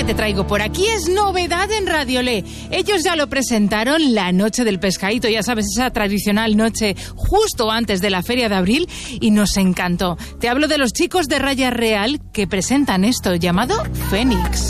te traigo por aquí es novedad en Radiolé. Ellos ya lo presentaron la noche del pescadito, ya sabes, esa tradicional noche justo antes de la Feria de Abril, y nos encantó. Te hablo de los chicos de Raya Real que presentan esto llamado Fénix.